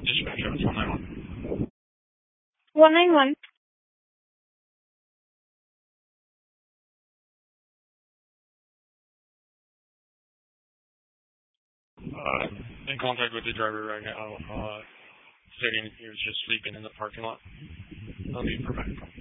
Dispatch out 191. 191. In contact with the driver right now, stating he was just sleeping in the parking lot. I'll be providing.